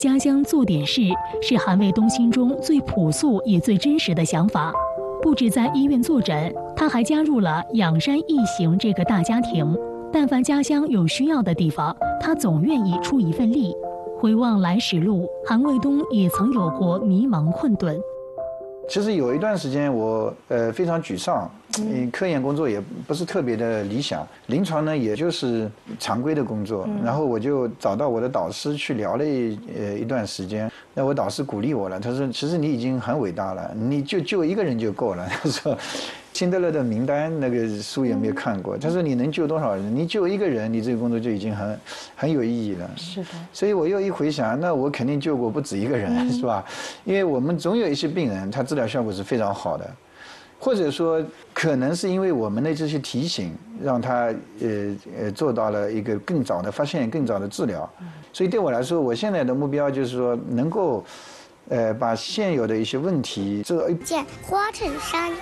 家乡做点事是韩卫东心中最朴素也最真实的想法。不止在医院坐诊，他还加入了仰山义行这个大家庭。但凡家乡有需要的地方，他总愿意出一份力。回望来时路，韩卫东也曾有过迷茫困顿。 其实有一段时间我非常沮丧，科研工作也不是特别的理想，临床呢也就是常规的工作，然后我就找到我的导师去聊了一段时间。那我导师鼓励我了，他说其实你已经很伟大了，你就救一个人就够了。他说辛德勒的名单那个书有没有看过？他说你能救多少人？你救一个人，你这个工作就已经很有意义了。 是的。 所以我又一回想，那我肯定救过不止一个人，是吧？因为我们总有一些病人，他治疗效果是非常好的，或者说可能是因为我们的这些提醒，让他做到了一个更早的发现、更早的治疗。所以对我来说，我现在的目标就是说能够把现有的一些问题见花衬衫。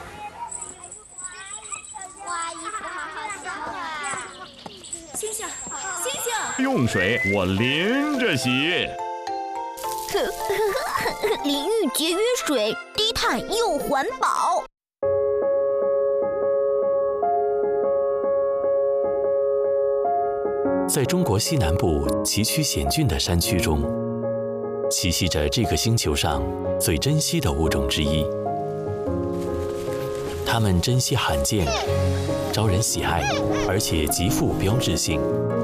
用水我淋着洗， 淋浴节约水，低碳又环保。 在中国西南部崎岖险峻的山区中，栖息着这个星球上最珍稀的物种之一。它们珍稀罕见，招人喜爱，而且极富标志性。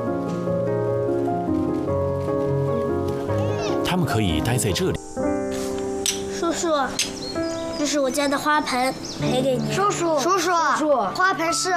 它们可以待在这里。 叔叔，这是我家的花盆，赔给你。 叔叔，花盆是